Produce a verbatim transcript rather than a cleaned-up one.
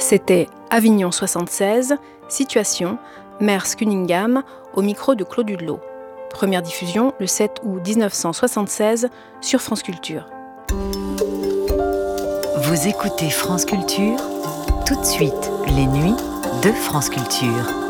C'était Avignon soixante-seize, Situation, Merce Cunningham, au micro de Claude Hudelot. Première diffusion le sept août dix-neuf cent soixante-seize sur France Culture. Vous écoutez France Culture, tout de suite les nuits de France Culture.